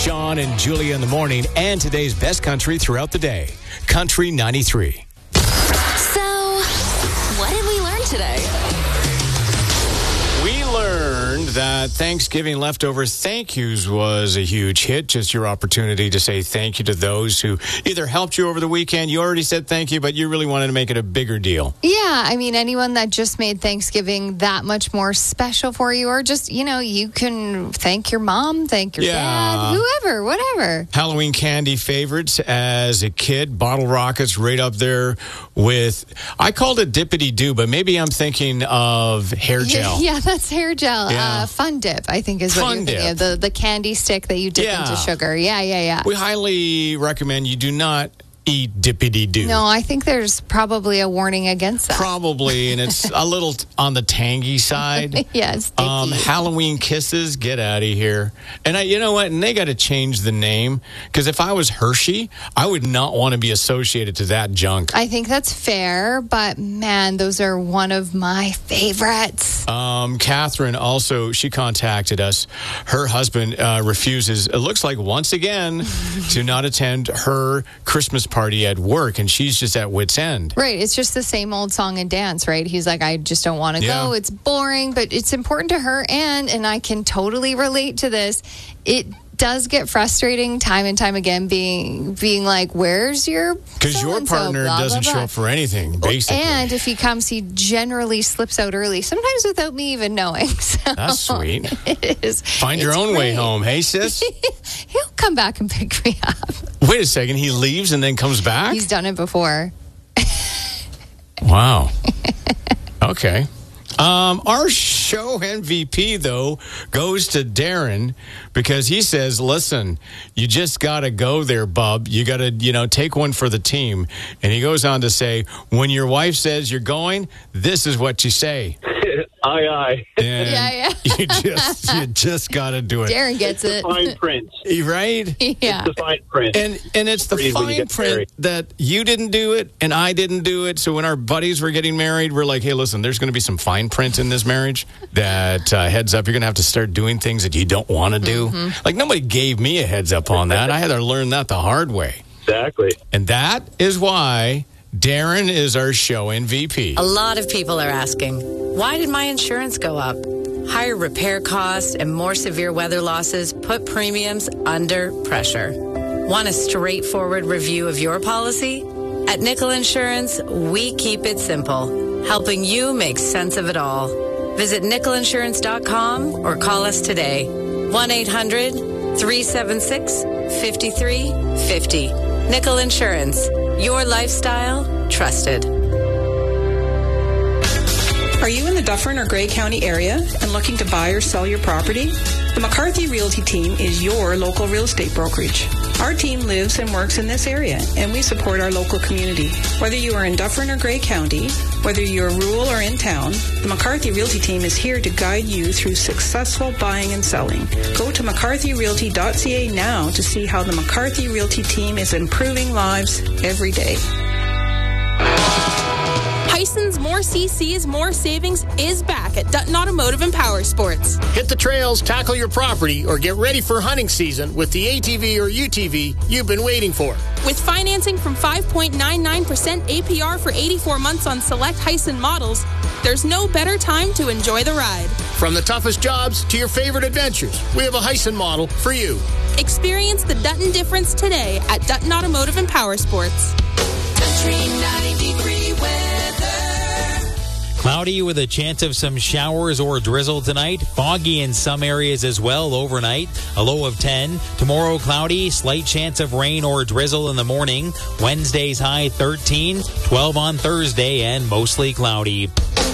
Sean and Julia in the morning, and today's best country throughout the day. Country 93. So, what did we learn today? We learned that Thanksgiving leftover thank yous was a huge hit. Just your opportunity to say thank you to those who either helped you over the weekend. You already said thank you, but you really wanted to make it a bigger deal. Yeah, I mean, anyone that just made Thanksgiving that much more special for you, or just, you can thank your mom, thank your dad, whoever, whatever. Halloween candy favorites as a kid, Bottle Rockets right up there with, I called it Dippity Doo, but maybe I'm thinking of hair gel. Yeah, that's hair gel. Yeah. Fun Dip, I think, is what you're thinking of. The candy stick that you dip into sugar. Yeah. We highly recommend you do not eat Dippity Doo. No, I think there's probably a warning against that. Probably, and it's a little on the tangy side. Yeah, it's sticky. Halloween Kisses, get out of here. And you know what? And they got to change the name, because if I was Hershey, I would not want to be associated to that junk. I think that's fair, but man, those are one of my favorites. Catherine also, she contacted us. Her husband refuses, it looks like once again, to not attend her Christmas party at work, and she's just at wit's end. Right, it's just the same old song and dance, right? He's like, I just don't want to go. It's boring, but it's important to her, and I can totally relate to this. It does get frustrating time and time again being like, where's your because your partner doesn't show up for anything, basically. And if he comes, he generally slips out early, sometimes without me even knowing. So that's sweet. It is. Find your own way home. Hey, sis? He'll come back and pick me up. Wait a second. He leaves and then comes back? He's done it before. Wow. Okay. Our show MVP, though, goes to Darren, because he says, listen, you just got to go there, bub. You got to, take one for the team. And he goes on to say, when your wife says you're going, this is what you say. Aye, aye. And yeah. You just got to do it. Darren gets it. Fine print. Right? Yeah. It's the fine print. And it's the fine print that you didn't do it and I didn't do it. So when our buddies were getting married, we're like, hey, listen, there's going to be some fine print in this marriage that heads up, you're going to have to start doing things that you don't want to do. Mm-hmm. Like, nobody gave me a heads up on that. I had to learn that the hard way. Exactly. And that is why Darren is our show MVP. A lot of people are asking, why did my insurance go up? Higher repair costs and more severe weather losses put premiums under pressure. Want a straightforward review of your policy? At Nickel Insurance, we keep it simple, helping you make sense of it all. Visit nickelinsurance.com or call us today. 1-800-376-5350. Nickel Insurance. Your lifestyle, trusted. Are you in the Dufferin or Grey County area and looking to buy or sell your property? The McCarthy Realty team is your local real estate brokerage. Our team lives and works in this area, and we support our local community. Whether you are in Dufferin or Grey County, whether you're rural or in town, the McCarthy Realty team is here to guide you through successful buying and selling. Go to mccarthyrealty.ca now to see how the McCarthy Realty team is improving lives every day. Tyson's More CCs, More Savings is back at Dutton Automotive and Power Sports. Hit the trails, tackle your property, or get ready for hunting season with the ATV or UTV you've been waiting for. With financing from 5.99% APR for 84 months on select Hyson models, there's no better time to enjoy the ride. From the toughest jobs to your favorite adventures, we have a Hyson model for you. Experience the Dutton difference today at Dutton Automotive and Power Sports. Country 90-degree weather. Cloudy with a chance of some showers or drizzle tonight. Foggy in some areas as well overnight. A low of 10. Tomorrow cloudy. Slight chance of rain or drizzle in the morning. Wednesday's high 13. 12 on Thursday and mostly cloudy.